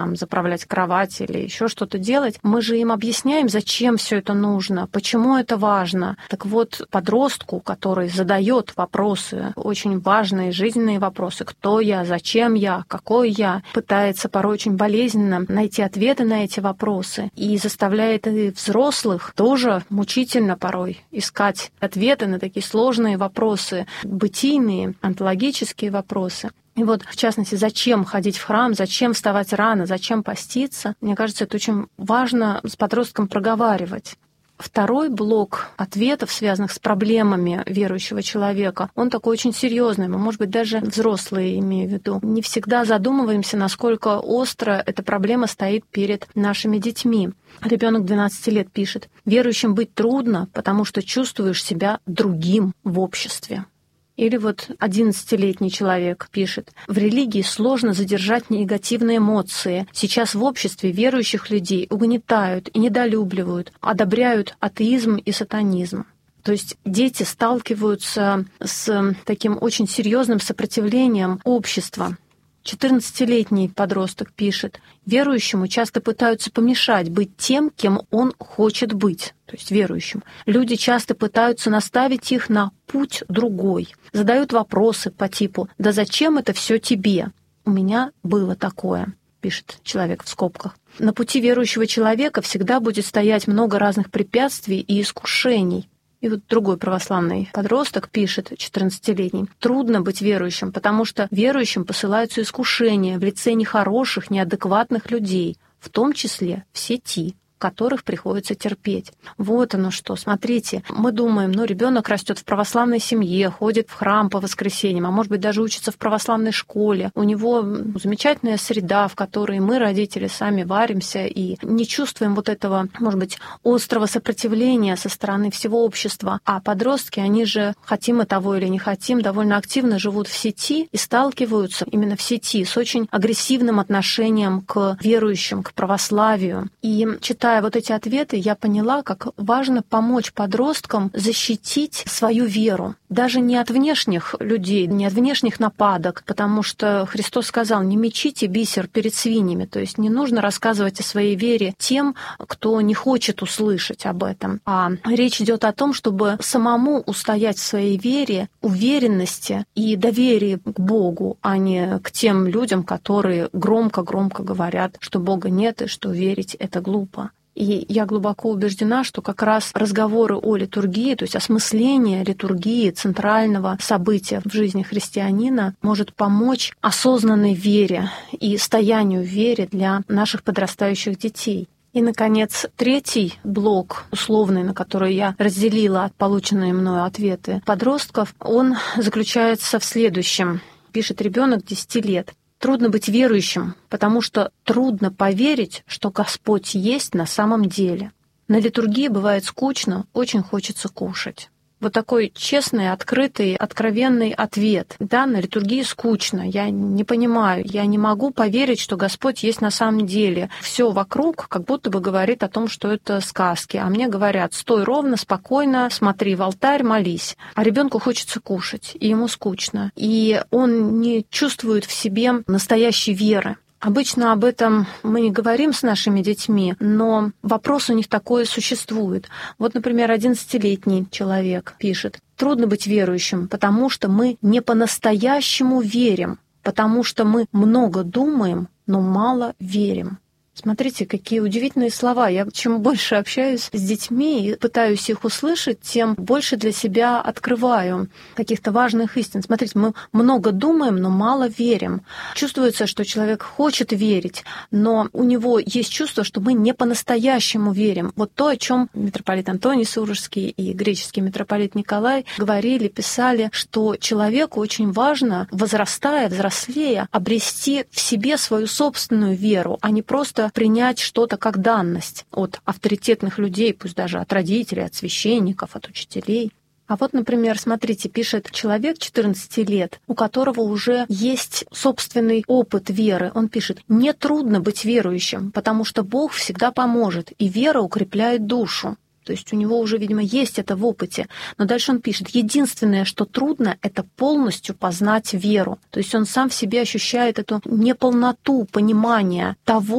заправлять кровать или еще что-то делать, мы же им объясняем, зачем все это нужно, почему это важно. Так вот, подростку, который задает вопросы, очень важные жизненные вопросы, кто я, зачем я, какой я, пытается порой очень болезненно найти ответы на эти вопросы и заставляет и взрослых тоже мучительно порой искать ответы на такие сложные вопросы, бытийные, онтологические вопросы. И вот, в частности, зачем ходить в храм, зачем вставать рано, зачем поститься, мне кажется, это очень важно с подростком проговаривать. Второй блок ответов, связанных с проблемами верующего человека, он такой очень серьезный. Мы, может быть, даже взрослые, имею в виду, не всегда задумываемся, насколько остро эта проблема стоит перед нашими детьми. Ребенок 12 лет пишет: «Верующим быть трудно, потому что чувствуешь себя другим в обществе». Или вот 11-летний человек пишет: «В религии сложно задержать негативные эмоции. Сейчас в обществе верующих людей угнетают и недолюбливают, одобряют атеизм и сатанизм». То есть дети сталкиваются с таким очень серьезным сопротивлением общества. 14-летний подросток пишет: «Верующему часто пытаются помешать быть тем, кем он хочет быть». То есть верующим. Люди часто пытаются наставить их на путь другой. Задают вопросы по типу: «Да зачем это все тебе?» «У меня было такое», пишет человек в скобках. На пути верующего человека всегда будет стоять много разных препятствий и искушений. И вот другой православный подросток пишет, 14-летний: «Трудно быть верующим, потому что верующим посылаются искушения в лице нехороших, неадекватных людей, в том числе в сети, которых приходится терпеть». Вот оно что. Смотрите, мы думаем, ребенок растет в православной семье, ходит в храм по воскресеньям, а может быть даже учится в православной школе. У него замечательная среда, в которой мы, родители, сами варимся и не чувствуем вот этого, может быть, острого сопротивления со стороны всего общества. А подростки, они же, хотим мы того или не хотим, довольно активно живут в сети и сталкиваются именно в сети с очень агрессивным отношением к верующим, к православию. И читая вот эти ответы, я поняла, как важно помочь подросткам защитить свою веру. Даже не от внешних людей, не от внешних нападок, потому что Христос сказал: «Не мечите бисер перед свиньями». То есть не нужно рассказывать о своей вере тем, кто не хочет услышать об этом. А речь идет о том, чтобы самому устоять в своей вере, уверенности и доверии к Богу, а не к тем людям, которые громко-громко говорят, что Бога нет и что верить — это глупо. И я глубоко убеждена, что как раз разговоры о литургии, то есть осмысление литургии, центрального события в жизни христианина, может помочь осознанной вере и стоянию в вере для наших подрастающих детей. И, наконец, третий блок, условный, на который я разделила полученные мною ответы подростков, он заключается в следующем. Пишет ребенок 10 лет. «Трудно быть верующим, потому что трудно поверить, что Господь есть на самом деле. На литургии бывает скучно, очень хочется кушать». Вот такой честный, открытый, откровенный ответ. Да, на литургии скучно, я не понимаю, я не могу поверить, что Господь есть на самом деле. Все вокруг как будто бы говорит о том, что это сказки. А мне говорят: стой ровно, спокойно, смотри в алтарь, молись. А ребенку хочется кушать, и ему скучно. И он не чувствует в себе настоящей веры. Обычно об этом мы не говорим с нашими детьми, но вопрос у них такой существует. Вот, например, 11-летний человек пишет: «Трудно быть верующим, потому что мы не по-настоящему верим, потому что мы много думаем, но мало верим». Смотрите, какие удивительные слова. Я чем больше общаюсь с детьми и пытаюсь их услышать, тем больше для себя открываю каких-то важных истин. Смотрите, мы много думаем, но мало верим. Чувствуется, что человек хочет верить, но у него есть чувство, что мы не по-настоящему верим. Вот то, о чем митрополит Антоний Сурожский и греческий митрополит Николай говорили, писали, что человеку очень важно, возрастая, взрослея, обрести в себе свою собственную веру, а не просто принять что-то как данность от авторитетных людей, пусть даже от родителей, от священников, от учителей. А вот, например, смотрите, пишет человек 14 лет, у которого уже есть собственный опыт веры. Он пишет: «Не трудно быть верующим, потому что Бог всегда поможет, и вера укрепляет душу». То есть у него уже, видимо, есть это в опыте. Но дальше он пишет: единственное, что трудно, это полностью познать веру. То есть он сам в себе ощущает эту неполноту понимания того,